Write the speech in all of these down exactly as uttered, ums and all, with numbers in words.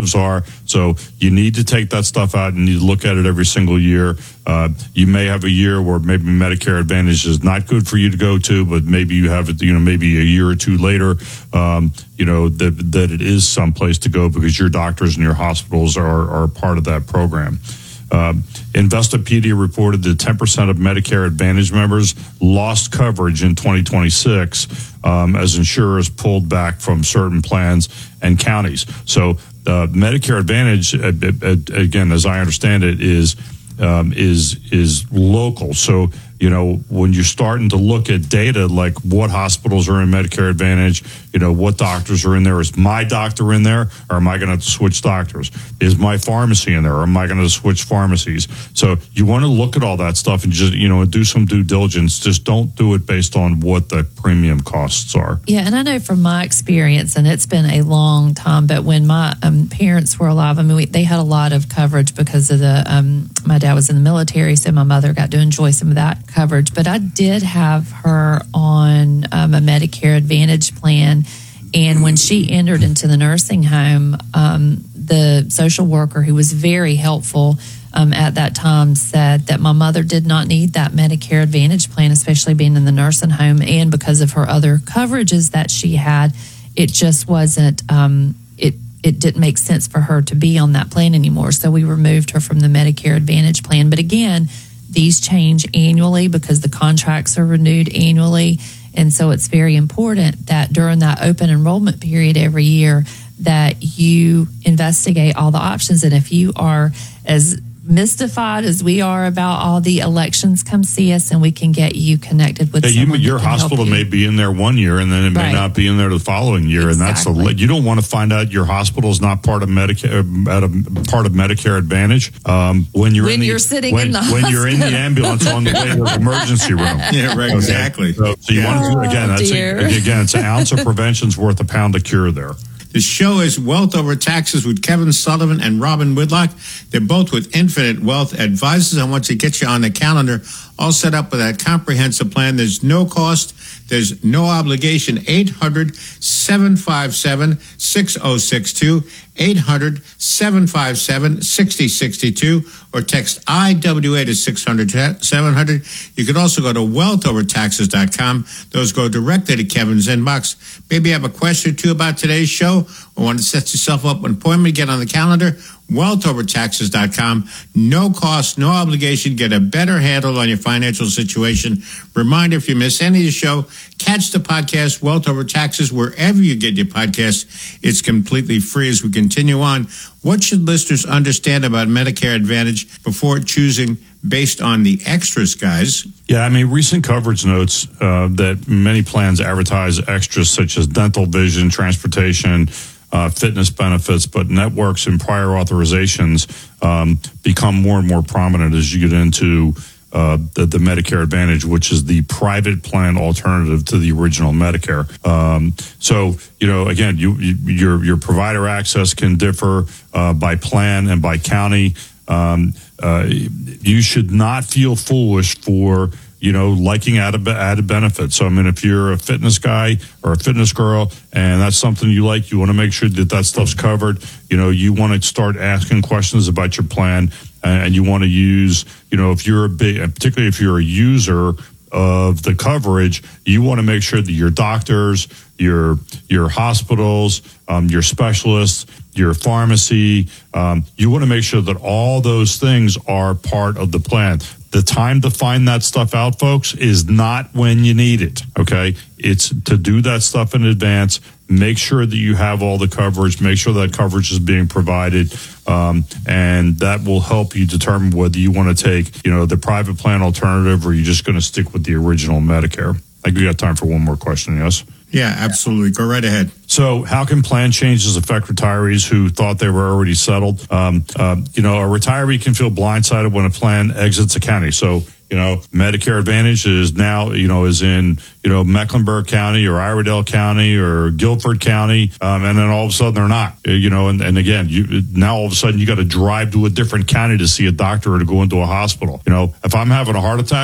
incentives are. So you need to take that stuff out and you look at it every single year. Uh, you may have a year where maybe Medicare Advantage is not good for you to go to, but maybe you have it, you know, maybe a year or two later, um, you know, that, that it is someplace to go because your doctors and your hospitals are, are part of that program. Uh, Investopedia reported that ten percent of Medicare Advantage members lost coverage in twenty twenty-six um, as insurers pulled back from certain plans and counties. So uh, Medicare Advantage, uh, uh, again, as I understand it, is um, is is local. So, you know, when you're starting to look at data like what hospitals are in Medicare Advantage, you know, what doctors are in there. Is my doctor in there, or am I going to have to switch doctors? Is my pharmacy in there, or am I going to switch pharmacies? So you want to look at all that stuff and just, you know, do some due diligence. Just don't do it based on what the premium costs are. Yeah, and I know from my experience, and it's been a long time, but when my um, parents were alive, I mean, we, they had a lot of coverage because of the, um, my dad was in the military, so my mother got to enjoy some of that coverage. But I did have her on um, a Medicare Advantage plan. And when she entered into the nursing home, um, the social worker who was very helpful um, at that time said that my mother did not need that Medicare Advantage plan, especially being in the nursing home. And because of her other coverages that she had, it just wasn't, um, it, it didn't make sense for her to be on that plan anymore. So we removed her from the Medicare Advantage plan. But again, these change annually because the contracts are renewed annually. And so it's very important that during that open enrollment period every year that you investigate all the options. And if you are as mystified as we are about all the elections, come see us and we can get you connected with yeah, someone. You, your hospital you. may be in there one year and then it may right. not be in there the following year. Exactly. And that's the, you don't want to find out your hospital is not part of Medicare, uh, part of Medicare Advantage. Um, when you're when in the, you're sitting when, in the when hospital. you're in the ambulance on the way to the emergency room. Yeah, right. Okay? Exactly. So, so you yeah. want to do again. Oh, that's a, again, it's an ounce of prevention's worth a pound of cure there. The show is Wealth Over Taxes with Kevin Sullivan and Robin Whitlock. They're both with Infinite Wealth Advisors. I want to get you on the calendar, all set up with that comprehensive plan. There's no cost. There's no obligation. eight hundred, seven five seven, six oh six two, eight hundred, seven five seven, six oh six two, or text I W A to six hundred, seven hundred. You could also go to wealth over taxes dot com. Those go directly to Kevin's inbox. Maybe you have a question or two about today's show or want to set yourself up an appointment, get on the calendar. wealth over taxes dot com. No cost, no obligation. Get a better handle on your financial situation. Reminder, if you miss any of the show, catch the podcast, Wealth Over Taxes, wherever you get your podcasts. It's completely free. As we continue on, what should listeners understand about Medicare Advantage before choosing based on the extras, guys? Yeah, I mean, recent coverage notes uh, that many plans advertise extras such as dental, vision, transportation, Uh, fitness benefits, but networks and prior authorizations um, become more and more prominent as you get into uh, the, the Medicare Advantage, which is the private plan alternative to the original Medicare. Um, so, you know, again, you, you, your your provider access can differ uh, by plan and by county. Um, uh, you should not feel foolish for you know, liking added, added benefits. So, I mean, if you're a fitness guy or a fitness girl and that's something you like, you want to make sure that that stuff's covered. You know, you want to start asking questions about your plan and you want to use, you know, if you're a big, particularly if you're a user of the coverage, you want to make sure that your doctors, your your hospitals, um, your specialists, your pharmacy, um, you want to make sure that all those things are part of the plan. The time to find that stuff out, folks, is not when you need it, okay? It's to do that stuff in advance. Make sure that you have all the coverage. Make sure that coverage is being provided, um, and that will help you determine whether you want to take, you know, the private plan alternative or you're just going to stick with the original Medicare. I think we got time for one more question, yes? Yeah, absolutely. Go right ahead. So how can plan changes affect retirees who thought they were already settled? Um, uh, you know, a retiree can feel blindsided when a plan exits a county. So, you know, Medicare Advantage is now, you know, is in, you know, Mecklenburg County or Iredell County or Guilford County. Um, and then all of a sudden they're not, you know, and, and again, you now all of a sudden you got to drive to a different county to see a doctor or to go into a hospital. You know, if I'm having a heart attack,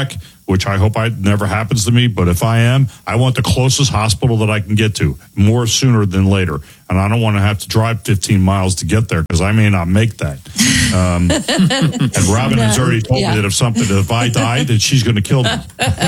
which I hope I never happens to me, but if I am, I want the closest hospital that I can get to more sooner than later. And I don't want to have to drive fifteen miles to get there because I may not make that. Um, and Robin no, has already told yeah. me that if something, if I die, that she's going to kill me.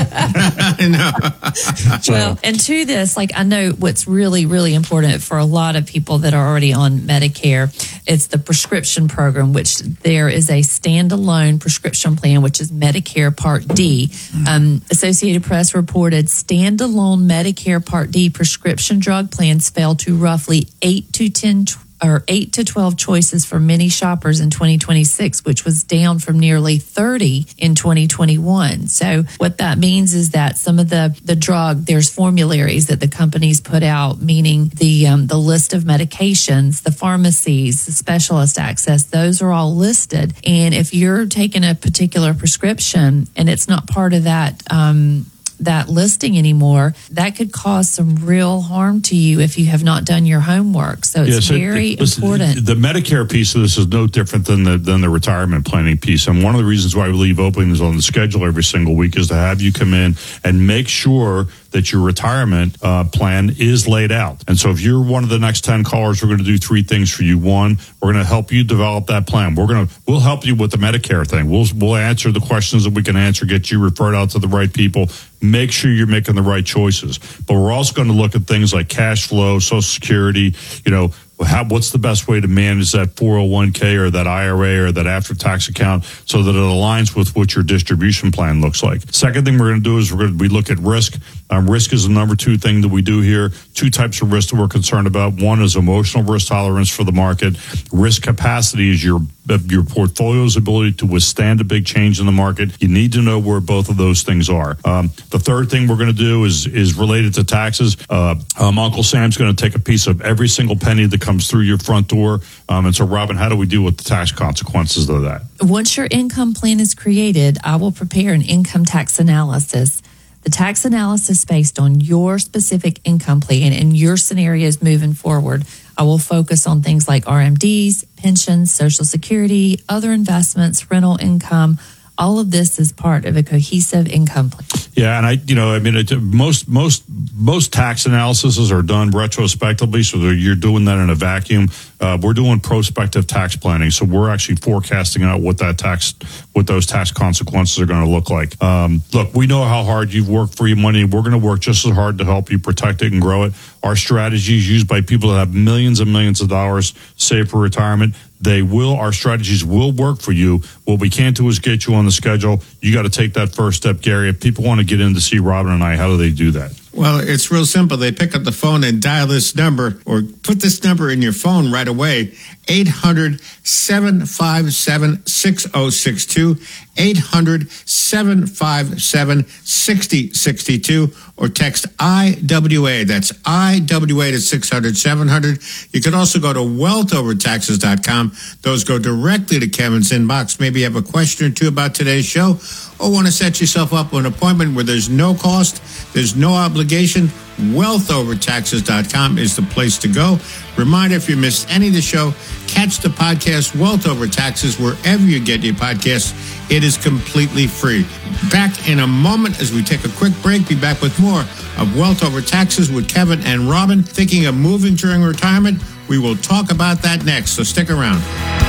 I know. So, Well, and to this, like I know what's really, really important for a lot of people that are already on Medicare, it's the prescription program, which there is a standalone prescription plan, which is Medicare Part D. Um, Associated Press reported standalone Medicare Part D prescription drug plans fell to roughly eight to ten or eight to twelve choices for many shoppers in twenty twenty-six, which was down from nearly thirty in twenty twenty-one. So what that means is that some of the, the drug, there's formularies that the companies put out, meaning the um, the list of medications, the pharmacies, the specialist access, those are all listed. And if you're taking a particular prescription and it's not part of that um that listing anymore, that could cause some real harm to you if you have not done your homework. So it's Yes, it- very it- listen, important. The Medicare piece of this is no different than the than the retirement planning piece. And one of the reasons why we leave openings on the schedule every single week is to have you come in and make sure that your retirement uh, plan is laid out. And so if you're one of the next ten callers, we're going to do three things for you. One, we're going to help you develop that plan. We're going to, we'll help you with the Medicare thing. We'll, we'll answer the questions that we can answer, get you referred out to the right people, make sure you're making the right choices. But we're also going to look at things like cash flow, Social Security, you know, how, what's the best way to manage that four oh one k or that I R A or that after-tax account so that it aligns with what your distribution plan looks like. Second thing we're going to do is we're going to we look at risk. Um, risk is the number two thing that we do here. Two types of risk that we're concerned about. One is emotional risk tolerance for the market. Risk capacity is your your portfolio's ability to withstand a big change in the market. You need to know where both of those things are. Um, the third thing we're going to do is is related to taxes. Uh, um, Uncle Sam's going to take a piece of every single penny that comes through your front door. Um, and so, Robin, how do we deal with the tax consequences of that? Once your income plan is created, I will prepare an income tax analysis. The tax analysis based on your specific income plan and your scenarios moving forward. I will focus on things like R M Ds, pensions, Social Security, other investments, rental income. All of this is part of a cohesive income plan. Yeah, and I, you know, I mean, it, most most most tax analyses are done retrospectively, so you're doing that in a vacuum. Uh, we're doing prospective tax planning, so we're actually forecasting out what that tax, what those tax consequences are going to look like. Um, look, we know how hard you've worked for your money. We're going to work just as hard to help you protect it and grow it. Our strategy is used by people that have millions and millions of dollars saved for retirement. They will, our strategies will work for you. What we can't do is get you on the schedule. You got to take that first step, Gary. If people want to get in to see Robin and I, how do they do that? Well, it's real simple. They pick up the phone and dial this number or put this number in your phone right away. eight hundred, seven five seven, six oh six two. eight hundred, seven five seven, six oh six two. Or text I W A. That's I W A to six hundred, seven hundred. You can also go to wealth over taxes dot com. Those go directly to Kevin's inbox. Maybe you have a question or two about today's show or want to set yourself up an appointment where there's no cost, there's no obligation. wealth over taxes dot com is the place to go. Reminder, if you missed any of the show, catch the podcast Wealth Over Taxes wherever you get your podcasts. It is completely free. Back in a moment as we take a quick break. Be back with more of Wealth Over Taxes with Kevin and Robin. Thinking of moving during retirement? We will talk about that next, so stick around.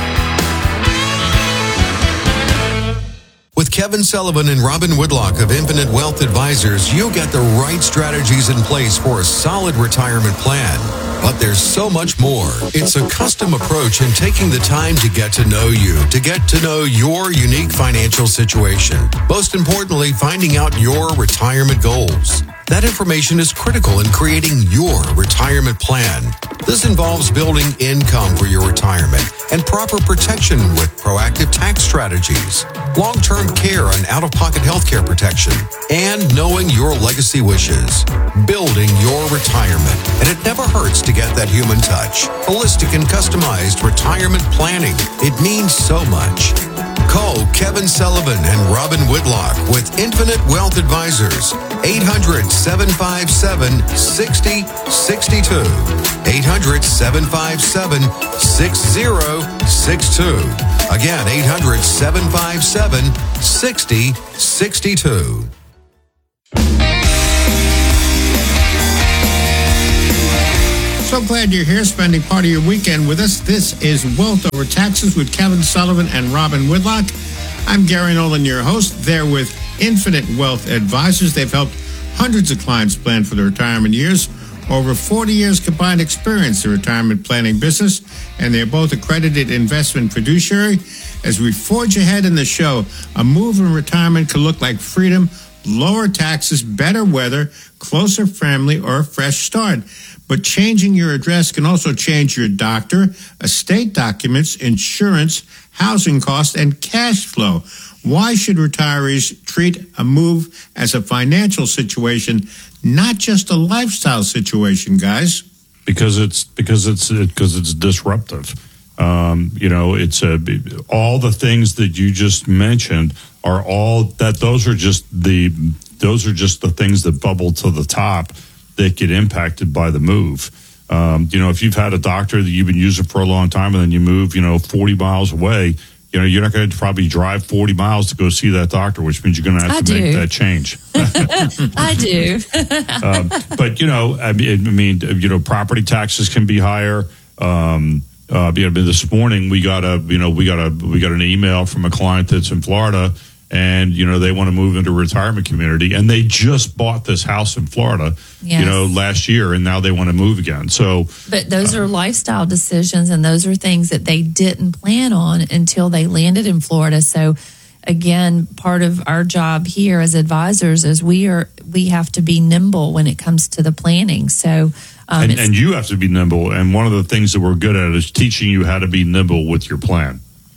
With Kevin Sullivan and Robin Woodlock of Infinite Wealth Advisors, you get the right strategies in place for a solid retirement plan. But there's so much more. It's a custom approach in taking the time to get to know you, to get to know your unique financial situation. Most importantly, finding out your retirement goals. That information is critical in creating your retirement plan. This involves building income for your retirement and proper protection with proactive tax strategies, long-term care and out-of-pocket health care protection, and knowing your legacy wishes. Building your retirement. And it never hurts to get that human touch. Holistic and customized retirement planning. It means so much. Call Kevin Sullivan and Robin Woodlock with Infinite Wealth Advisors. eight hundred, seven five seven, six oh six two. eight hundred, seven five seven, six oh six two. Again, eight hundred, seven five seven, six oh six two. So glad you're here, spending part of your weekend with us. This is Wealth Over Taxes with Kevin Sullivan and Robin Whitlock. I'm Gary Nolan, your host. They're with Infinite Wealth Advisors. They've helped hundreds of clients plan for their retirement years. Over forty years combined experience in the retirement planning business, and they're both accredited investment fiduciary. As we forge ahead in the show, a move in retirement could look like freedom, lower taxes, better weather, closer family, or a fresh start. But changing your address can also change your doctor, estate documents, insurance, housing costs, and cash flow. Why should retirees treat a move as a financial situation, not just a lifestyle situation, guys? Because it's because it's because it's disruptive. Um, you know, it's a, all the things that you just mentioned are all that. Those are just the those are just the things that bubble to the top that get impacted by the move. Um, you know, if you've had a doctor that you've been using for a long time and then you move, you know, forty miles away, you know, you're not going to probably drive forty miles to go see that doctor, which means you're going to have I to do. make that change. I do. um, but, you know, I mean, I mean, you know, property taxes can be higher. Um, uh, you know, this morning we got a, you know, we got a, we got an email from a client that's in Florida, and, you know, they want to move into a retirement community, and they just bought this house in Florida, Yes. you know, last year, and now they want to move again. So, But those are lifestyle decisions, and those are things that they didn't plan on until they landed in Florida. So, again, part of our job here as advisors is we are we have to be nimble when it comes to the planning. So, um, and, it's- and you have to be nimble. And one of the things that we're good at is teaching you how to be nimble with your plan.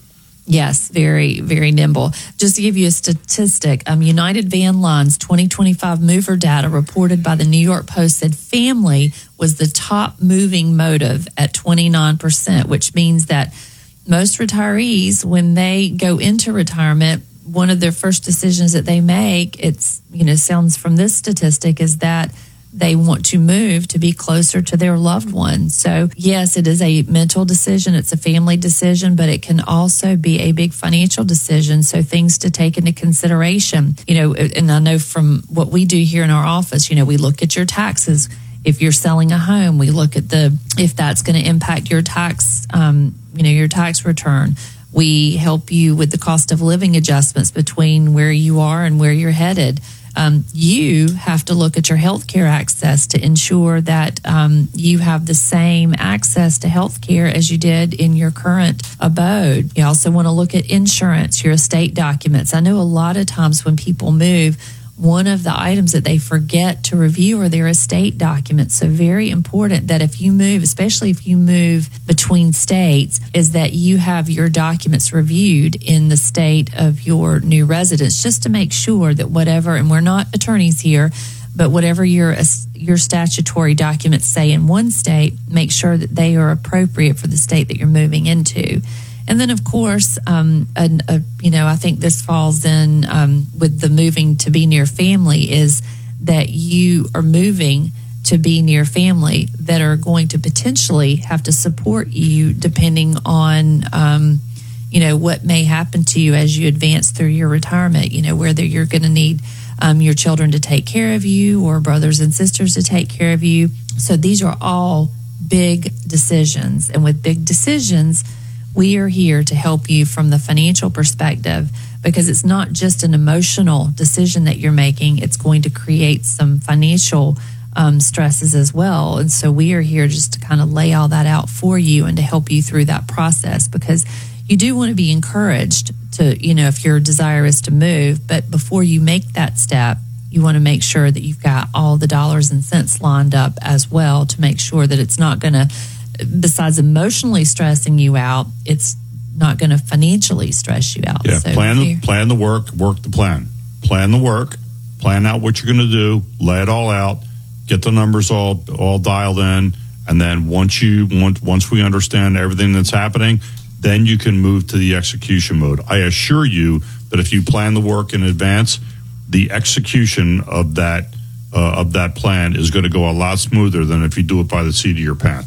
Yes, very, very nimble. Just to give you a statistic, um, United Van Lines twenty twenty-five mover data reported by the New York Post said family was the top moving motive at twenty-nine percent, which means that most retirees, when they go into retirement, one of their first decisions that they make, it's, you know, sounds from this statistic, is that they want to move to be closer to their loved ones. So, yes, it is a mental decision. It's a family decision, but it can also be a big financial decision. So, things to take into consideration, you know, and I know from what we do here in our office, you know, we look at your taxes. If you're selling a home, we look at the, if that's going to impact your tax, um, you know, your tax return. We help you with the cost of living adjustments between where you are and where you're headed. Um, you have to look at your healthcare access to ensure that um, you have the same access to healthcare as you did in your current abode. You also want to look at insurance, your estate documents. I know a lot of times when people move, one of the items that they forget to review are their estate documents. So very important that if you move, especially if you move between states, is that you have your documents reviewed in the state of your new residence, just to make sure that whatever, and we're not attorneys here, but whatever your your statutory documents say in one state, make sure that they are appropriate for the state that you're moving into. And then, of course, um, a, a, you know, I think this falls in um, with the moving to be near family, is that you are moving to be near family that are going to potentially have to support you depending on, um, you know, what may happen to you as you advance through your retirement, you know, whether you're going to need um, your children to take care of you or brothers and sisters to take care of you. So these are all big decisions. And with big decisions, we are here to help you from the financial perspective, because it's not just an emotional decision that you're making. It's going to create some financial um, stresses as well. And so we are here just to kind of lay all that out for you and to help you through that process, because you do want to be encouraged to, you know, if your desire is to move, but before you make that step, you want to make sure that you've got all the dollars and cents lined up as well to make sure that it's not going to, besides emotionally stressing you out, it's not going to financially stress you out. Yeah, so plan the, plan the work, work the plan. Plan the work, plan out what you're going to do, lay it all out, get the numbers all all dialed in, and then once you once once we understand everything that's happening, then you can move to the execution mode. I assure you that if you plan the work in advance, the execution of that uh, of that plan is going to go a lot smoother than if you do it by the seat of your pants.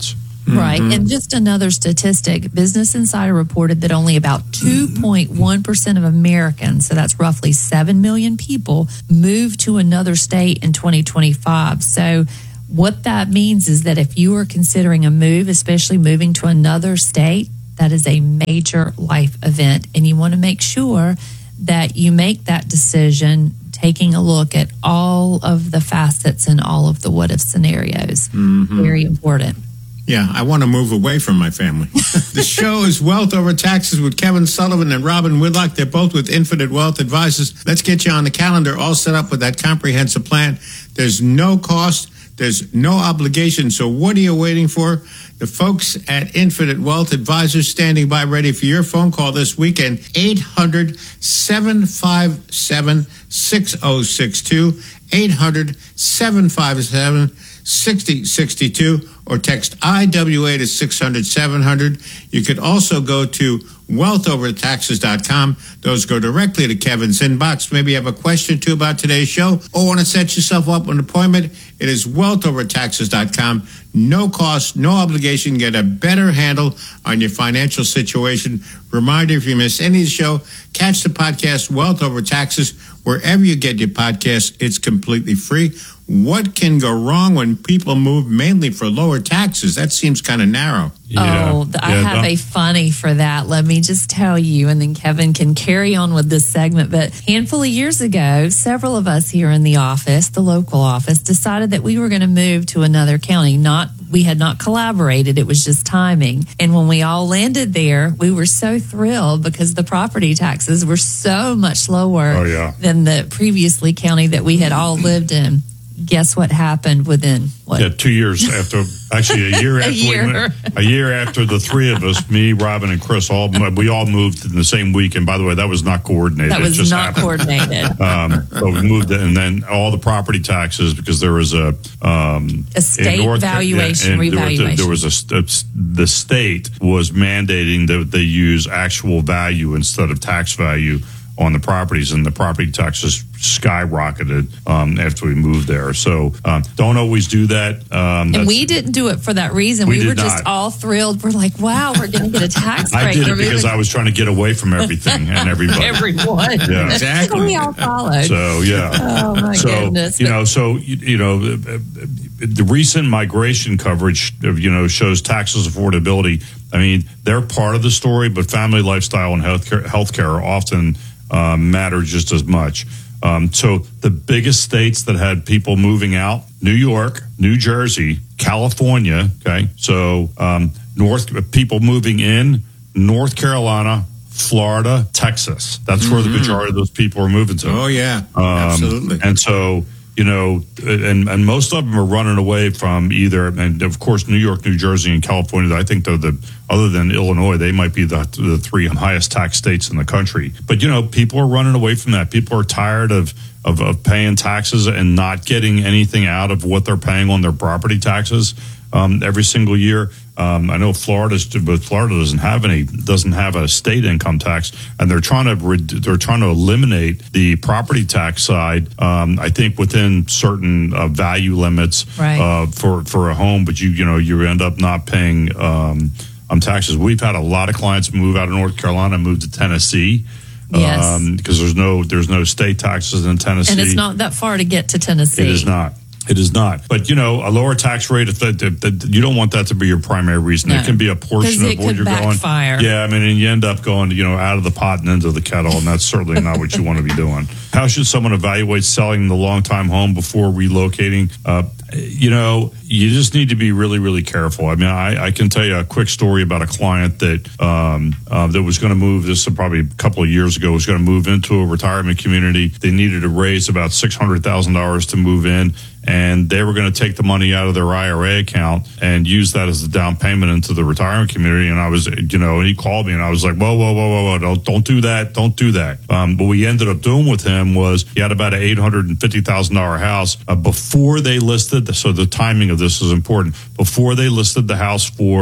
Right. And just another statistic, Business Insider reported that only about two point one percent of Americans, so that's roughly seven million people, moved to another state in twenty twenty-five. So what that means is that if you are considering a move, especially moving to another state, that is a major life event. And you want to make sure that you make that decision taking a look at all of the facets and all of the what if scenarios. Mm-hmm. Very important. Yeah, I want to move away from my family. The show is Wealth Over Taxes with Kevin Sullivan and Robin Whitlock. They're both with Infinite Wealth Advisors. Let's get you on the calendar, all set up with that comprehensive plan. There's no cost. There's no obligation. So what are you waiting for? The folks at Infinite Wealth Advisors standing by ready for your phone call this weekend. eight hundred, seven five seven, six oh six two. eight hundred, seven five seven, six oh six two. Or text I W A to six hundred, seven hundred. You could also go to wealth over taxes dot com. Those go directly to Kevin's inbox. Maybe you have a question or two about today's show or want to set yourself up an appointment. It is wealth over taxes dot com. No cost, no obligation. Get a better handle on your financial situation. Reminder, if you miss any of the show, catch the podcast Wealth Over Taxes wherever you get your podcasts. It's completely free. What can go wrong when people move mainly for lower taxes? That seems kind of narrow. Yeah. Oh, I Yeah, have no. a funny for that. Let me just tell you, and then Kevin can carry on with this segment. But a handful of years ago, several of us here in the office, the local office, decided that we were going to move to another county. Not we had not collaborated. It was just timing. And when we all landed there, we were so thrilled because the property taxes were so much lower Oh, yeah. than the previously county that we had all lived in. Guess what happened within what? Yeah, two years after, actually a year A after year. we went, a year after the three of us, me, Robin, and Chris, all we all moved in the same week. And by the way, that was not coordinated. That It was just not happened. coordinated. Um, but we moved it, and then all the property taxes because there was a um, Estate in North- valuation, and there was- revaluation. There was a st- the state was mandating that they use actual value instead of tax value on the properties, and the property taxes skyrocketed um, after we moved there. So um, don't always do that. Um, And that's- we didn't do it for that reason. We We, were did just not. all thrilled. We're like, wow, we're going to get a tax break. I did We're it because moving I was trying to get away from everything and everybody. everyone. Yeah. Exactly. We all followed. So yeah. Oh my so goodness. you know, so you, you know, uh, uh, the recent migration coverage, of, you know, shows taxes affordability. I mean, they're part of the story, but family lifestyle and healthcare healthcare often uh, matter just as much. Um, so the biggest states that had people moving out: New York, New Jersey, California. Okay, so um, North people moving in: North Carolina, Florida, Texas. That's mm-hmm. where the majority of those people are moving to. Oh, yeah. Um, Absolutely. And so, you know, and, and most of them are running away from either, and of course, New York, New Jersey, and California. I think they're the, other than Illinois, they might be the, the three highest tax states in the country. But, you know, people are running away from that. People are tired of, of, of paying taxes and not getting anything out of what they're paying on their property taxes um, every single year. Um, I know Florida's, but Florida doesn't have any, doesn't have a state income tax, and they're trying to they're trying to eliminate the property tax side. Um, I think within certain uh, value limits Right. uh, for for a home, but you you know you end up not paying um, um, taxes. We've had a lot of clients move out of North Carolina, move to Tennessee. Yes. Um, because there's no there's no state taxes in Tennessee, And it's not that far to get to Tennessee. It is not. It is not. But, you know, a lower tax rate, if that, that, that, you don't want that to be your primary reason. No. It can be a portion 'Cause of it what could you're backfire. going. Yeah, I mean, and you end up going, you know, out of the pot and into the kettle, and that's certainly not what you want to be doing. How should someone evaluate selling the long-time home before relocating? Uh, you know, you just need to be really, really careful. I mean, I, I can tell you a quick story about a client that um, uh, that was going to move, this is probably a couple of years ago, was going to move into a retirement community. They needed to raise about six hundred thousand dollars to move in, and they were going to take the money out of their I R A account and use that as a down payment into the retirement community. And I was, you know, and he called me and I was like, whoa, whoa, whoa, whoa, whoa, don't, don't do that. Don't do that. Um, what we ended up doing with him was he had about an eight hundred fifty thousand dollars house uh, before they listed. So the timing of this is important. Before they listed the house for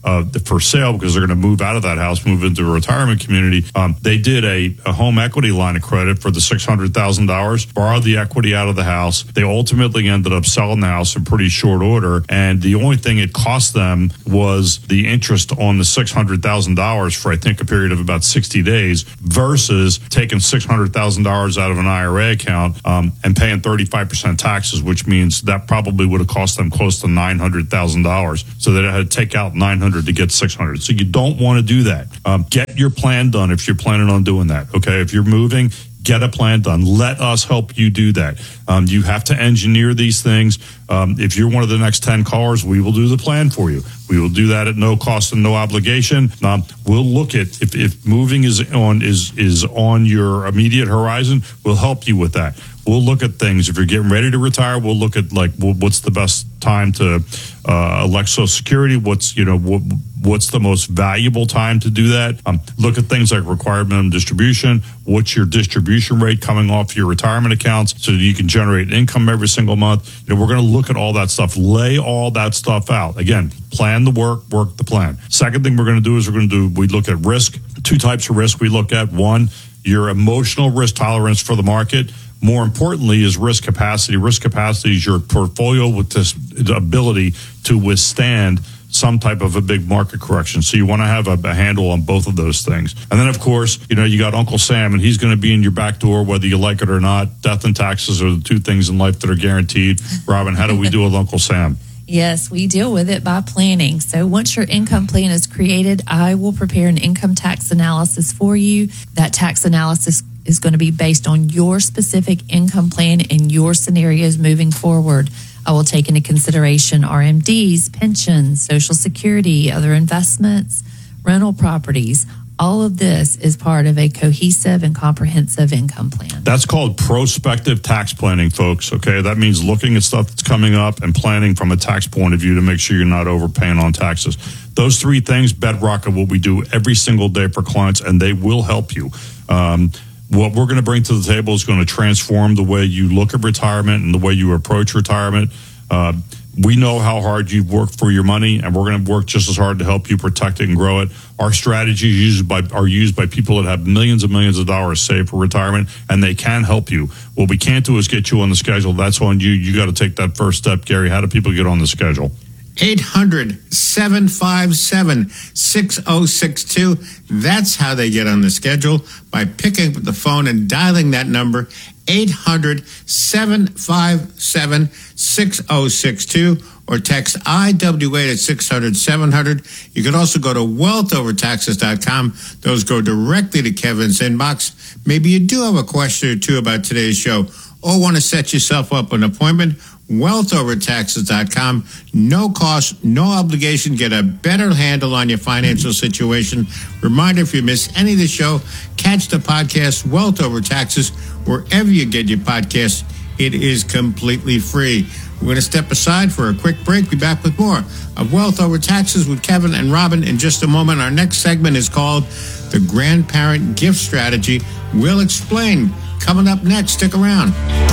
uh, for sale because they're going to move out of that house, move into a retirement community. Um, they did a, a home equity line of credit for the six hundred thousand dollars, borrowed the equity out of the house. They ultimately ended up selling the house in pretty short order. And the only thing it cost them was the interest on the six hundred thousand dollars for, I think, a period of about sixty days versus taking six hundred thousand dollars out of an I R A account um, and paying thirty-five percent taxes, which means that probably would have cost them close to nine hundred thousand dollars. So they had to take out nine hundred to get six hundred. So you don't want to do that. Um, get your plan done if you're planning on doing that. Okay. If you're moving, get a plan done. Let us help you do that. Um, you have to engineer these things. Um, if you're one of the next ten callers, we will do the plan for you. We will do that at no cost and no obligation. Um, we'll look at if, if moving is on is is on your immediate horizon. We'll help you with that. We'll look at things. If you're getting ready to retire, we'll look at like what's the best time to uh, elect Social Security. What's you know what, what's the most valuable time to do that? Um, look at things like required minimum distribution. What's your distribution rate coming off your retirement accounts so that you can generate income every single month? You know, we're going to look at all that stuff. Lay all that stuff out. Again, plan the work, work the plan. Second thing we're going to do is we're going to do. We look at risk. Two types of risk we look at. One, your emotional risk tolerance for the market. More importantly is risk capacity. Risk capacity is your portfolio with this ability to withstand some type of a big market correction. So you want to have a, a handle on both of those things. And then, of course, you know, you got Uncle Sam, and he's going to be in your back door whether you like it or not. Death and taxes are the two things in life that are guaranteed. Robin, how do we do with Uncle Sam? Yes, we deal with it by planning. So once your income plan is created, I will prepare an income tax analysis for you. That tax analysis is going to be based on your specific income plan and your scenarios moving forward. I will take into consideration R M Ds, pensions, Social Security, other investments, rental properties. All of this is part of a cohesive and comprehensive income plan. That's called prospective tax planning, folks. Okay, that means looking at stuff that's coming up and planning from a tax point of view to make sure you're not overpaying on taxes. Those three things, bedrock of what we do every single day for clients, and they will help you. Um, what we're going to bring to the table is going to transform the way you look at retirement and the way you approach retirement. Uh, we know how hard you've worked for your money, and we're going to work just as hard to help you protect it and grow it. Our strategies used by, are used by people that have millions and millions of dollars saved for retirement, and they can help you. What we can't do is get you on the schedule. That's on you. You got to take that first step. Gary, how do people get on the schedule? eight hundred, seven five seven, six oh six two. That's how they get on the schedule, by picking up the phone and dialing that number, eight hundred, seven five seven, six oh six two, or text I W eight at six hundred, seven hundred. You can also go to wealth over taxes dot com. Those go directly to Kevin's inbox. Maybe you do have a question or two about today's show or want to set yourself up an appointment. wealth over taxes dot com. No cost, no obligation. Get a better handle on your financial situation. Reminder, if you miss any of the show, catch the podcast Wealth Over Taxes wherever you get your podcasts. It is completely free. We're going to step aside for a quick break. Be back with more of Wealth Over Taxes with Kevin and Robin in just a moment. Our next segment is called The Grandparent Gift Strategy. We'll explain. Coming up next. Stick around.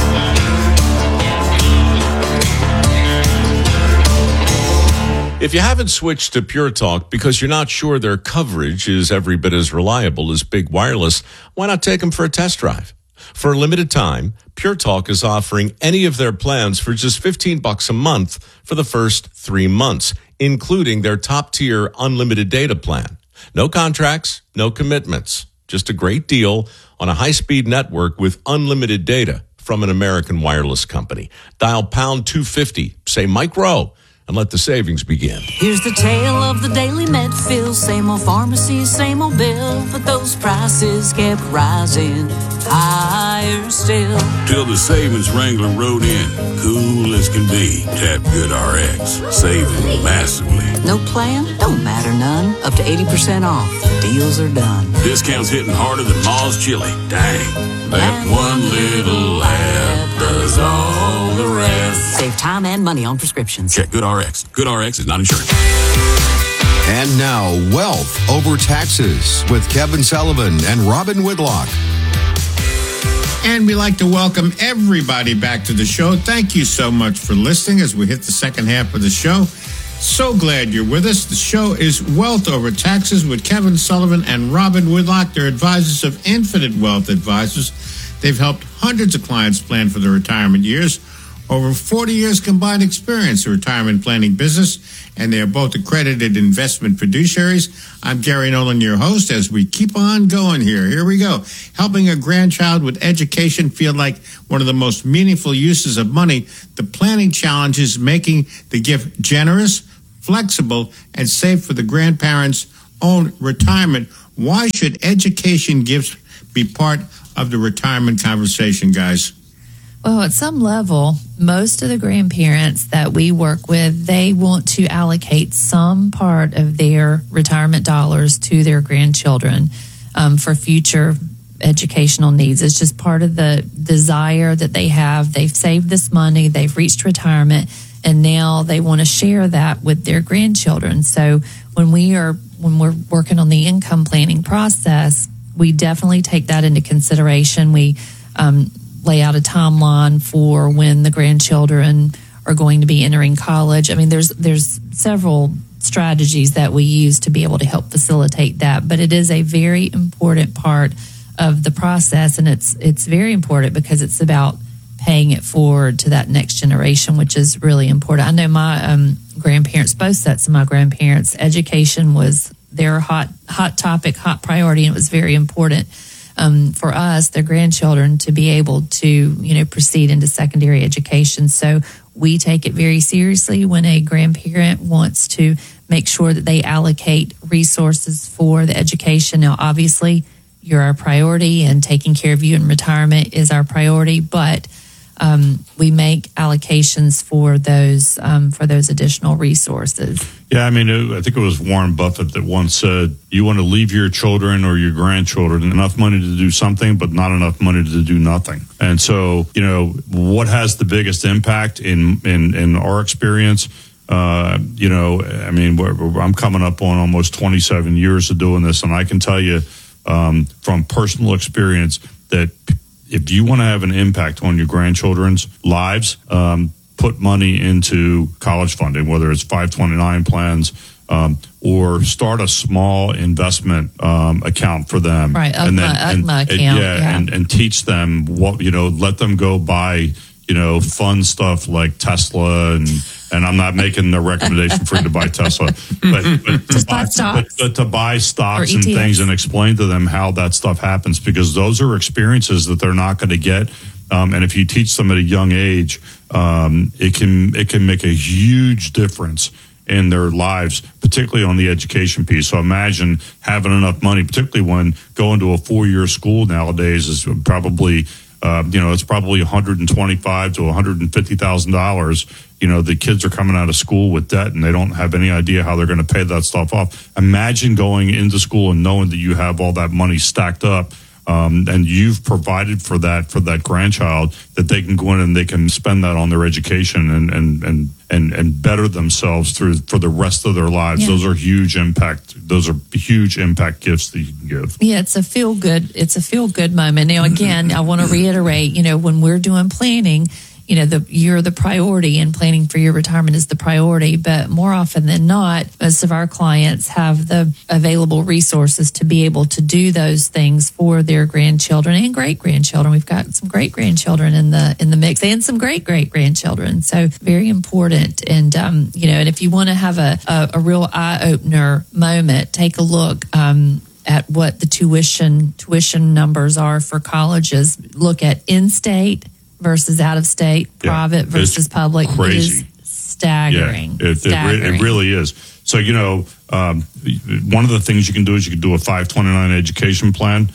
If you haven't switched to Pure Talk because you're not sure their coverage is every bit as reliable as Big Wireless, why not take them for a test drive? For a limited time, Pure Talk is offering any of their plans for just fifteen bucks a month for the first three months, including their top-tier unlimited data plan. No contracts, no commitments, just a great deal on a high-speed network with unlimited data from an American wireless company. Dial pound two fifty, say Mike Rowe, and let the savings begin. Here's the tale of the daily Medfield. Same old pharmacy, same old bill, but those prices kept rising higher still. Till the savings wrangler rode in, cool as can be. Tap GoodRx, saving massively. No plan? Don't matter none. Up to eighty percent off. Deals are done. Discounts hitting harder than Ma's chili. Dang. That one little app does all the rest. Save time and money on prescriptions. Check GoodRx. GoodRx is not insured. And now, Wealth Over Taxes with Kevin Sullivan and Robin Whitlock. And we like to welcome everybody back to the show. Thank you so much for listening as we hit the second half of the show. So glad you're with us. The show is Wealth Over Taxes with Kevin Sullivan and Robin Whitlock. They're advisors of Infinite Wealth Advisors. They've helped hundreds of clients plan for their retirement years. Over forty years combined experience in retirement planning business, and they are both accredited investment fiduciaries. I'm Gary Nolan, your host, as we keep on going here. Here we go. Helping a grandchild with education feel like one of the most meaningful uses of money. The planning challenge is making the gift generous, flexible, and safe for the grandparents' own retirement. Why should education gifts be part of the retirement conversation, guys? Well, at some level, most of the grandparents that we work with, they want to allocate some part of their retirement dollars to their grandchildren um, for future educational needs. It's just part of the desire that they have. They've saved this money, they've reached retirement, and now they want to share that with their grandchildren. So when we are when we're working on the income planning process, we definitely take that into consideration. We um, lay out a timeline for when the grandchildren are going to be entering college. I mean, there's there's several strategies that we use to be able to help facilitate that, but it is a very important part of the process, and it's it's very important because it's about paying it forward to that next generation, which is really important. I know my um, grandparents, both sets of my grandparents, education was their hot hot topic, hot priority, and it was very important um, for us, their grandchildren, to be able to, you know, proceed into secondary education. So we take it very seriously when a grandparent wants to make sure that they allocate resources for the education. Now, obviously, you're our priority, and taking care of you in retirement is our priority, but um, we make allocations for those um, for those additional resources. Yeah, I mean, I think it was Warren Buffett that once said, you want to leave your children or your grandchildren enough money to do something, but not enough money to do nothing. And so, you know, what has the biggest impact in, in, in our experience? Uh, you know, I mean, we're, we're, I'm coming up on almost twenty-seven years of doing this, and I can tell you um, from personal experience that if you want to have an impact on your grandchildren's lives, um, put money into college funding, whether it's five twenty-nine plans um, or start a small investment um, account for them. Right, and then, U C and, M A and, account. yeah, Yeah, and, and teach them what, you know, let them go buy, you know, fun stuff like Tesla, and and I'm not making the recommendation for you to buy Tesla, but, but, Just to, buy buy, stocks. but, but to buy stocks Or and E T Fs. things and explain to them how that stuff happens, because those are experiences that they're not going to get. Um, and if you teach them at a young age, um, it can it can make a huge difference in their lives, particularly on the education piece. So imagine having enough money, particularly when going to a four-year school nowadays is probably, uh, you know, it's probably one hundred twenty-five thousand to one hundred fifty thousand dollars. You know, the kids are coming out of school with debt and they don't have any idea how they're going to pay that stuff off. Imagine going into school and knowing that you have all that money stacked up. Um, and you've provided for that for that grandchild, that they can go in and they can spend that on their education and and and and, and better themselves through for the rest of their lives. Yeah. Those are huge impact. Those are huge impact gifts that you can give. Yeah, it's a feel good. It's a feel good moment. Now, again, I want to reiterate. You know, when we're doing planning, you know, the you're the priority, and planning for your retirement is the priority. But more often than not, most of our clients have the available resources to be able to do those things for their grandchildren and great grandchildren. We've got some great grandchildren in the in the mix, and some great great grandchildren. So very important. And um, you know, and if you want to have a a, a real eye opener moment, take a look. Um, at what the tuition tuition numbers are for colleges. Look at in-state versus out of state, Yeah, private versus it's public. crazy. It is staggering. Yeah, it, it, re- staggering. it really is. So, you know, um, one of the things you can do is you can do a five twenty-nine education plan.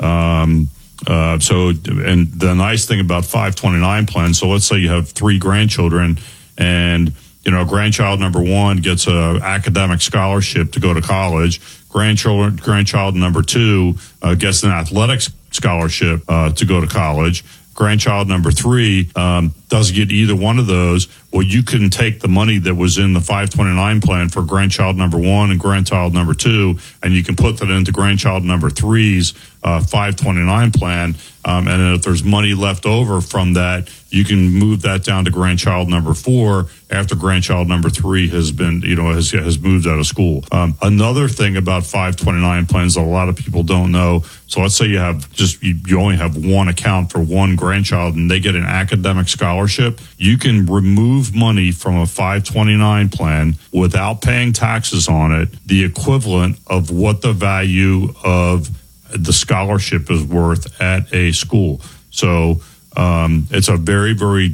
Um, uh, so, and the nice thing about five twenty-nine plans, so let's say you have three grandchildren, and, you know, grandchild number one gets a academic scholarship to go to college. Grandchildren, grandchild number two uh, gets an athletics scholarship uh, to go to college. Grandchild number three um, doesn't get either one of those. Well, you can take the money that was in the five twenty-nine plan for grandchild number one and grandchild number two, and you can put that into grandchild number three's uh, five twenty-nine plan. Um, and then if there's money left over from that, you can move that down to grandchild number four after grandchild number three has been, you know, has has moved out of school. Um, another thing about five twenty-nine plans that a lot of people don't know. So let's say you have just you, you only have one account for one grandchild, and they get an academic scholarship. You can remove money from a five twenty-nine plan without paying taxes on it, the equivalent of what the value of the scholarship is worth at a school. So um, it's a very, very,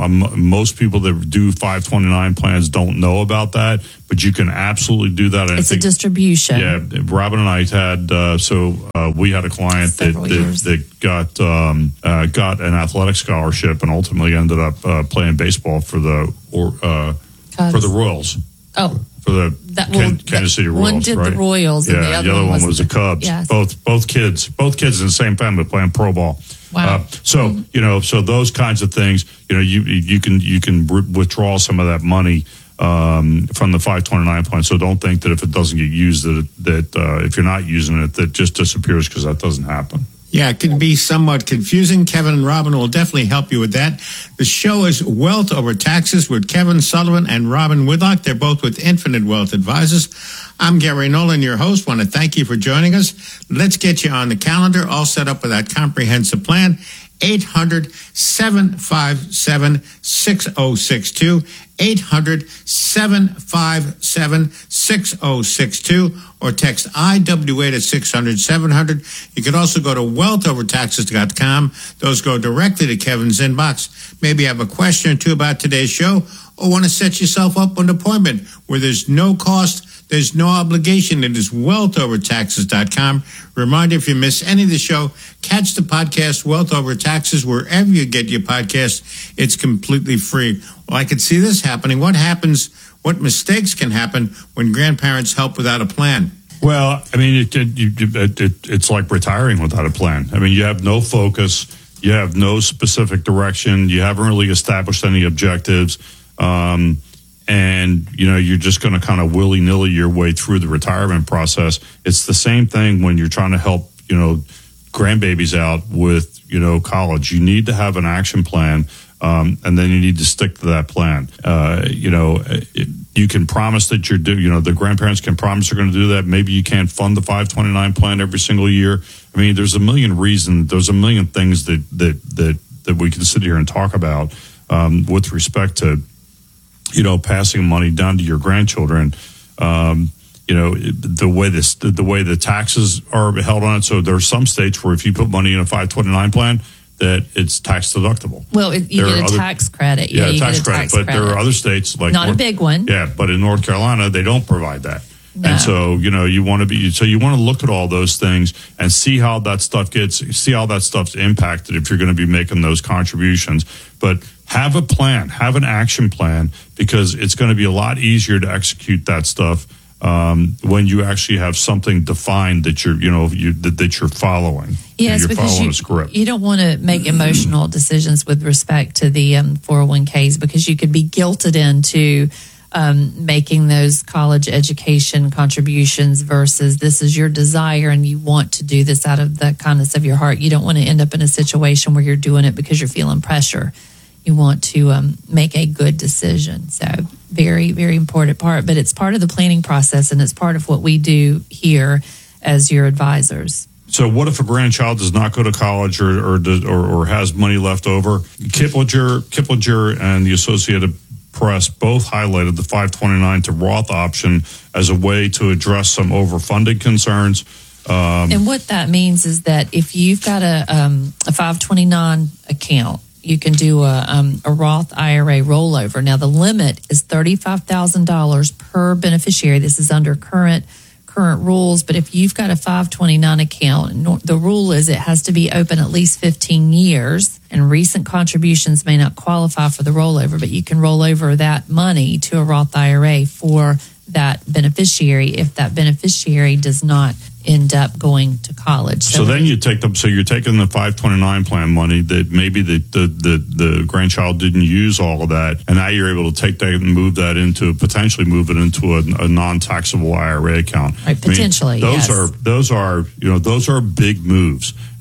most people that do five twenty-nine plans don't know about that, but you can absolutely do that. And it's I think, a distribution. Yeah, Robin and I had, uh, so uh, we had a client that, that, that got uh, uh, got an athletic scholarship and ultimately ended up uh, playing baseball for the or uh, for the Royals. Oh. For the that, well, Kansas that, City Royals, one did right? the Royals, yeah, and the other, the other one was, one was the, the Cubs. Yes. Both both kids, both kids in the same family playing pro ball. Wow. Uh, so mm-hmm. you know, so those kinds of things, you know, you you can you can withdraw some of that money um, from the five twenty-nine plan. So don't think that if it doesn't get used, that that uh, if you're not using it, that just disappears, because that doesn't happen. Yeah, it can be somewhat confusing. Kevin and Robin will definitely help you with that. The show is Wealth Over Taxes with Kevin Sullivan and Robin Whitlock. They're both with Infinite Wealth Advisors. I'm Gary Nolan, your host. Want to thank you for joining us. Let's get you on the calendar, all set up with that comprehensive plan. eight hundred, seven five seven, six oh six two. eight hundred, seven five seven, six oh six two, or text I W A to six hundred, seven hundred. You can also go to wealth over taxes dot com. Those go directly to Kevin's inbox. Maybe you have a question or two about today's show, or want to set yourself up an appointment where there's no cost, there's no obligation. It is wealth over taxes dot com. Reminder, if you miss any of the show, catch the podcast Wealth Over Taxes wherever you get your podcast. It's completely free. Well, I could see this happening. What happens, what mistakes can happen when grandparents help without a plan? Well, I mean, it, it, it, it, it's like retiring without a plan. I mean, you have no focus. You have no specific direction. You haven't really established any objectives. Um, and, you know, you're just going to kind of willy-nilly your way through the retirement process. It's the same thing when you're trying to help, you know, grandbabies out with, you know, college. You need to have an action plan, um, and then you need to stick to that plan. Uh, you know, it, you can promise that you're do, you know, the grandparents can promise they're going to do that. Maybe you can't fund the five twenty-nine plan every single year. I mean, there's a million reasons, there's a million things that, that, that, that we can sit here and talk about, um, with respect to, you know, passing money down to your grandchildren. Um, you know, the way this, the way the taxes are held on it. So there are some states where if you put money in a five twenty-nine plan, that it's tax deductible. Well, it, you there get a other, tax credit. Yeah, yeah you tax get a credit. tax But credit. there are other states like not North, a big one. Yeah, but in North Carolina they don't provide that. No. And so, you know, you want to be, so you want to look at all those things and see how that stuff gets, see how that stuff's impacted if you're going to be making those contributions. But have a plan, have an action plan, because it's going to be a lot easier to execute that stuff um, when you actually have something defined that you're, you know, you, that, that you're following. Yes, you're because following you, a script. You don't want to make emotional decisions with respect to the um, four oh one k's, because you could be guilted into Um, making those college education contributions versus this is your desire and you want to do this out of the kindness of your heart. You don't want to end up in a situation where you're doing it because you're feeling pressure. You want to um, make a good decision. So very, very important part, but it's part of the planning process and it's part of what we do here as your advisors. So what if a grandchild does not go to college or or, does, or, or has money left over? Kiplinger, Kiplinger and the Associated Press both highlighted the five twenty-nine to Roth option as a way to address some overfunding concerns. Um, and what that means is that if you've got a, um, a five twenty-nine account, you can do a, um, a Roth I R A rollover. Now, the limit is thirty-five thousand dollars per beneficiary. This is under current current rules. But if you've got a five twenty-nine account, the rule is it has to be open at least fifteen years, and recent contributions may not qualify for the rollover, but you can roll over that money to a Roth I R A for that beneficiary if that beneficiary does not end up going to college. So, so then you take them. So you're taking the five twenty-nine plan money that maybe the, the the the grandchild didn't use all of that, and now you're able to take that and move that into potentially move it into a, a non-taxable I R A account. Right, potentially, I mean, those yes. are those are you know those are big moves,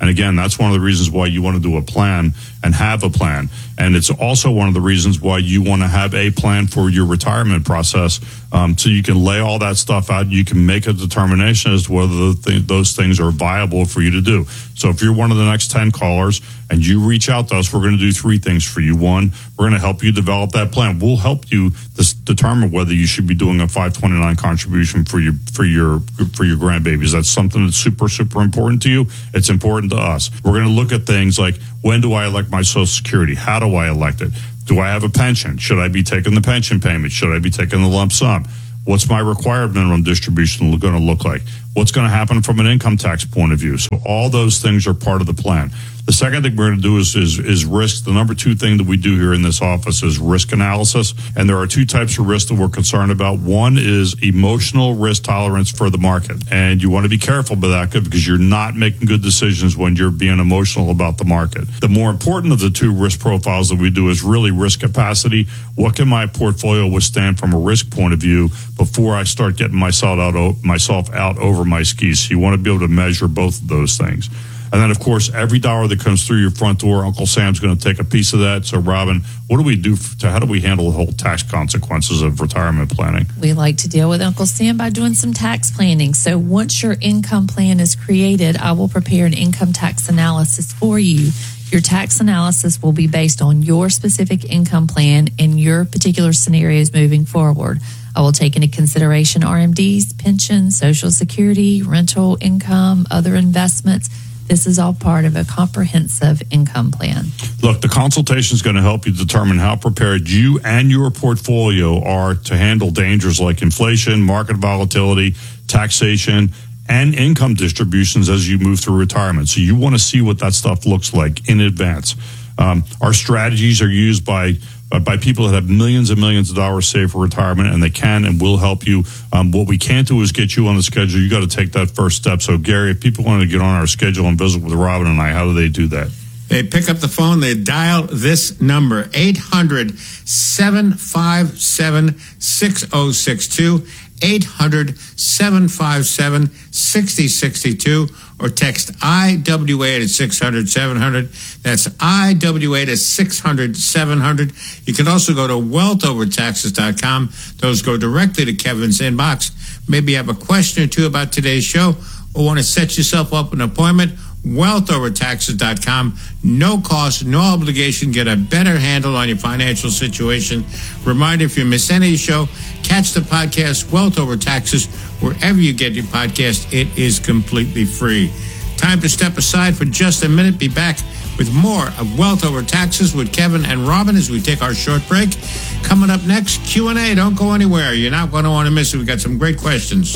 And again, that's one of the reasons why you want to do a plan and have a plan. And it's also one of the reasons why you want to have a plan for your retirement process, um, so you can lay all that stuff out. You can make a determination as to whether the th- those things are viable for you to do. So if you're one of the next ten callers and you reach out to us, we're going to do three things for you. One, we're going to help you develop that plan. We'll help you dis- determine whether you should be doing a five twenty-nine contribution for your for your for your grandbabies. That's something that's super super important to you. It's important to us. We're going to look at things like, when do I elect my Social Security? How do I elect it? Do I have a pension? Should I be taking the pension payment? Should I be taking the lump sum? What's my required minimum distribution going to look like? What's going to happen from an income tax point of view? So all those things are part of the plan. The second thing we're going to do is, is, is risk. The number two thing that we do here in this office is risk analysis. And there are two types of risk that we're concerned about. One is emotional risk tolerance for the market. And you want to be careful about that because you're not making good decisions when you're being emotional about the market. The more important of the two risk profiles that we do is really risk capacity. What can my portfolio withstand from a risk point of view before I start getting myself out, myself out over my skis? So you want to be able to measure both of those things. And then, of course, every dollar that comes through your front door, Uncle Sam's going to take a piece of that. So, Robin, what do we do to, how do we handle the whole tax consequences of retirement planning? We like to deal with Uncle Sam by doing some tax planning. So once your income plan is created, I will prepare an income tax analysis for you. Your tax analysis will be based on your specific income plan and your particular scenarios moving forward. I will take into consideration R M Ds, pensions, Social Security, rental income, other investments. This is all part of a comprehensive income plan. Look, the consultation is going to help you determine how prepared you and your portfolio are to handle dangers like inflation, market volatility, taxation, and income distributions as you move through retirement. So you want to see what that stuff looks like in advance. Um, our strategies are used by by people that have millions and millions of dollars saved for retirement, and they can and will help you. Um, what we can't do is get you on the schedule. You got to take that first step. So, Gary, if people want to get on our schedule and visit with Robin and I, how do they do that? They pick up the phone, they dial this number, eight hundred, seven five seven, six oh six two, eight hundred, seven five seven, six oh six two, or text I W eight at six hundred, seven hundred. That's I W eight at six hundred, seven hundred. You can also go to wealth over taxes dot com. Those go directly to Kevin's inbox. Maybe you have a question or two about today's show or want to set yourself up an appointment. wealth over taxes dot com. No cost, no obligation. Get a better handle on your financial situation. Reminder, if you miss any of the show, catch the podcast Wealth Over Taxes wherever you get your podcast. It is completely free. Time to step aside for just a minute. Be back with more of Wealth Over Taxes with Kevin and Robin as we take our short break. Coming up next, Q and A. Don't go anywhere. You're not going to want to miss it. We've got some great questions.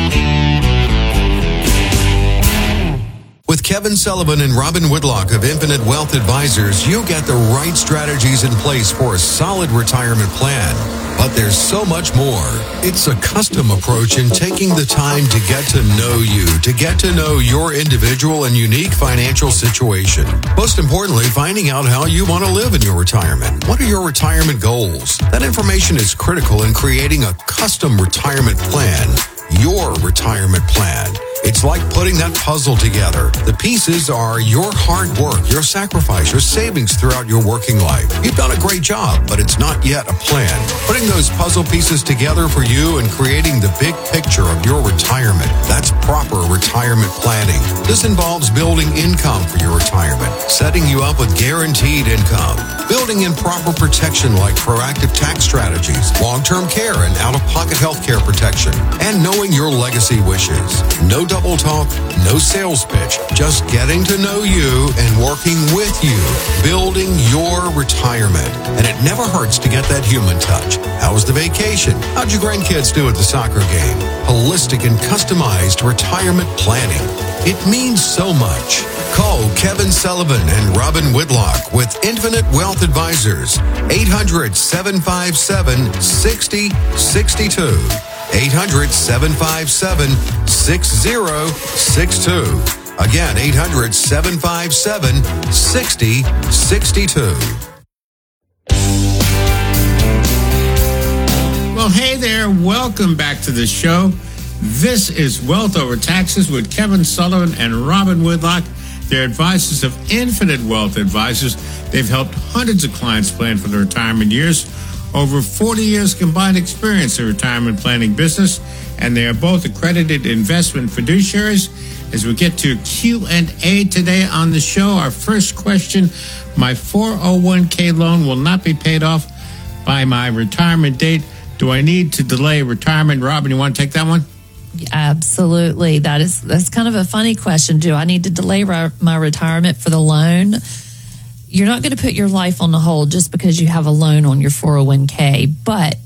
With Kevin Sullivan and Robin Whitlock of Infinite Wealth Advisors, you get the right strategies in place for a solid retirement plan. But there's so much more. It's a custom approach in taking the time to get to know you, to get to know your individual and unique financial situation. Most importantly, finding out how you want to live in your retirement. What are your retirement goals? That information is critical in creating a custom retirement plan. Your retirement plan. It's like putting that puzzle together. The pieces are your hard work, your sacrifice, your savings throughout your working life. You've done a great job, but it's not yet a plan. Putting those puzzle pieces together for you and creating the big picture of your retirement. That's proper retirement planning. This involves building income for your retirement, setting you up with guaranteed income, building in proper protection like proactive tax strategies, long-term care and out-of-pocket health care protection, and knowing your legacy wishes. No double talk, no sales pitch, just getting to know you and working with you, building your retirement. And it never hurts to get that human touch. How was the vacation? How'd your grandkids do at the soccer game? Holistic and customized retirement planning. It means so much. Call Kevin Sullivan and Robin Whitlock with Infinite Wealth Advisors. eight hundred, seven five seven, six oh six two. eight hundred, seven five seven, six oh six two. Again, eight hundred, seven five seven, six oh six two. Well, hey there. Welcome back to the show. This is Wealth Over Taxes with Kevin Sullivan and Robin Whitlock. They're advisors of Infinite Wealth Advisors. They've helped hundreds of clients plan for their retirement years. Over forty years combined experience in retirement planning business, and they are both accredited investment fiduciaries. As we get to Q and A today on the show, our first question: my four oh one k loan will not be paid off by my retirement date. Do I need to delay retirement? Robin, you want to take that one? Absolutely. That is that's kind of a funny question. Do I need to delay re- my retirement for the loan? You're not going to put your life on the hold just because you have a loan on your four oh one k. But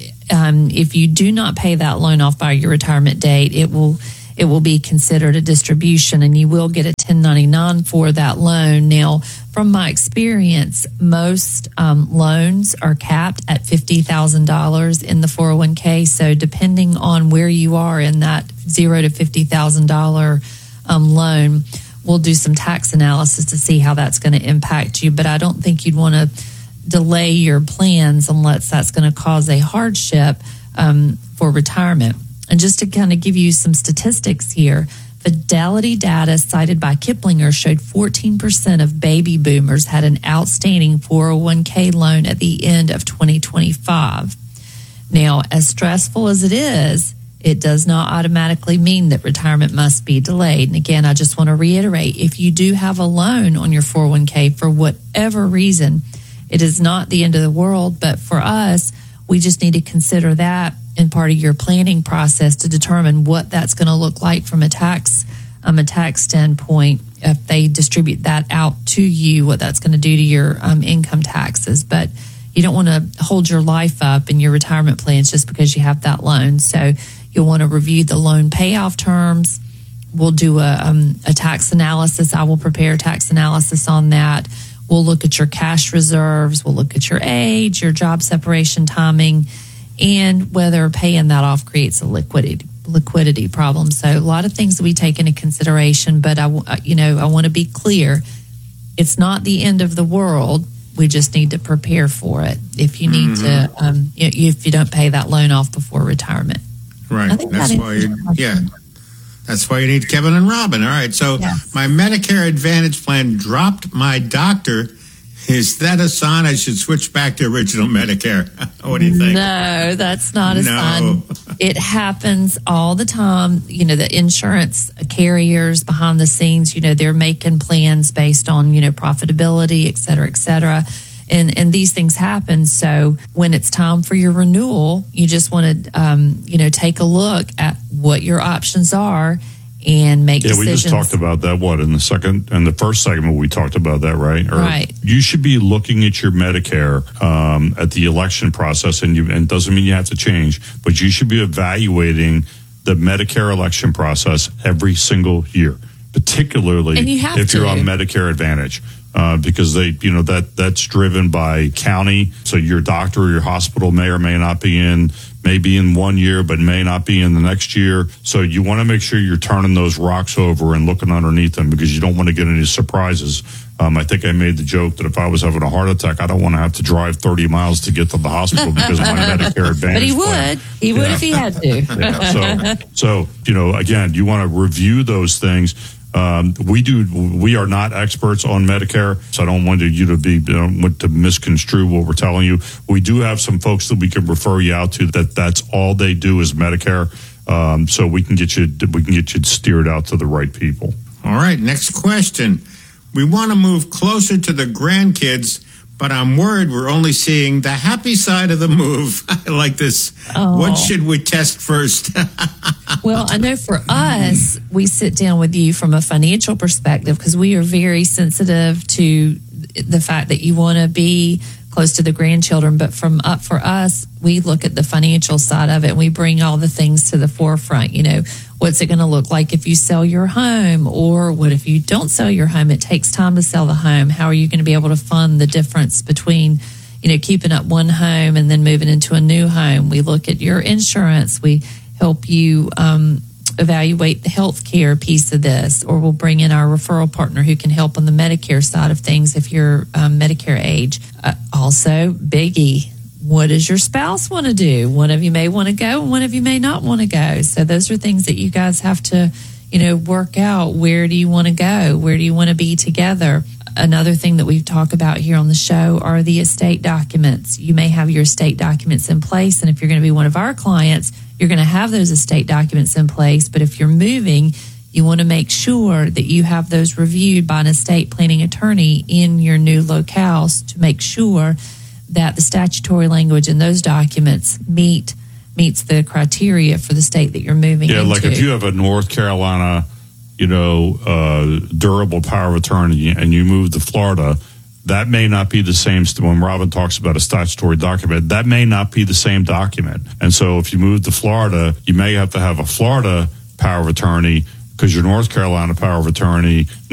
um, if you do not pay that loan off by your retirement date, it will it will be considered a distribution, and you will get a ten ninety-nine for that loan. Now, from my experience, most um, loans are capped at fifty thousand dollars in the four oh one k. So depending on where you are in that zero to fifty thousand dollars um, loan, we'll do some tax analysis to see how that's going to impact you. But I don't think you'd want to delay your plans unless that's going to cause a hardship um, for retirement. And just to kind of give you some statistics here, Fidelity data cited by Kiplinger showed fourteen percent of baby boomers had an outstanding four oh one k loan at the end of twenty twenty-five. Now, as stressful as it is, it does not automatically mean that retirement must be delayed. And again, I just want to reiterate, if you do have a loan on your four oh one k for whatever reason, it is not the end of the world. But for us, we just need to consider that in part of your planning process to determine what that's going to look like from a tax um, a tax standpoint. If they distribute that out to you, what that's going to do to your um, income taxes. But you don't want to hold your life up in your retirement plans just because you have that loan. So you'll want to review the loan payoff terms. We'll do a, um, a tax analysis. I will prepare tax analysis on that. We'll look at your cash reserves. We'll look at your age, your job separation timing, and whether paying that off creates a liquidity liquidity problem. So a lot of things that we take into consideration, but I, you know, I want to be clear. It's not the end of the world. We just need to prepare for it. If you need mm-hmm. to, um, if you don't pay that loan off before retirement, right? That's that why, you, yeah. That's why you need Kevin and Robin. All right. So yes. My Medicare Advantage plan dropped my doctor. Is that a sign I should switch back to original Medicare? What do you think? No, that's not a no. sign. It happens all the time. You know, the insurance carriers behind the scenes, you know, they're making plans based on, you know, profitability, et cetera, et cetera. And, and these things happen. So when it's time for your renewal, you just want to, um, you know, take a look at what your options are and make yeah, decisions. Yeah, we just talked about that, what, in the second, in the first segment, we talked about that, right? Or right. You should be looking at your Medicare um, at the election process, and, you, and it doesn't mean you have to change, but you should be evaluating the Medicare election process every single year, particularly and you have if to. you're on Medicare Advantage. Uh, because they, you know, that that's driven by county. So your doctor or your hospital may or may not be in, may be in one year, but may not be in the next year. So you want to make sure you're turning those rocks over and looking underneath them because you don't want to get any surprises. Um, I think I made the joke that if I was having a heart attack, I don't want to have to drive thirty miles to get to the hospital because of my Medicare Advantage. But he plan. would. He would yeah. if he had to. yeah. So, so, you know, again, you want to review those things. Um, we do. We are not experts on Medicare, so I don't want you to be don't want to misconstrue what we're telling you. We do have some folks that we can refer you out to that that's all they do is Medicare, um, so we can get you we can get you steered out to the right people. All right, next question. We want to move closer to the grandkids, but I'm worried we're only seeing the happy side of the move. I like this. Oh. What should we test first? Well, I know for us, we sit down with you from a financial perspective because we are very sensitive to the fact that you want to be close to the grandchildren. But from up for us, we look at the financial side of it and we bring all the things to the forefront. You know, what's it going to look like if you sell your home? Or what if you don't sell your home? It takes time to sell the home. How are you going to be able to fund the difference between, you know, keeping up one home and then moving into a new home? We look at your insurance. We help you um, evaluate the health care piece of this, or we'll bring in our referral partner who can help on the Medicare side of things if you're um, Medicare age. Uh, also, biggie, what does your spouse want to do? One of you may want to go and one of you may not want to go. So those are things that you guys have to, you know, work out where do you want to go? Where do you want to be together? Another thing that we talk about here on the show are the estate documents. You may have your estate documents in place, and if you're going to be one of our clients, you're going to have those estate documents in place. But if you're moving, you want to make sure that you have those reviewed by an estate planning attorney in your new locales to make sure that the statutory language in those documents meet meets the criteria for the state that you're moving Yeah, into. like if you have a North Carolina, you know, uh, durable power of attorney and you move to Florida, that may not be the same. When Robin talks about a statutory document, that may not be the same document. And so if you move to Florida, you may have to have a Florida power of attorney because your North Carolina power of attorney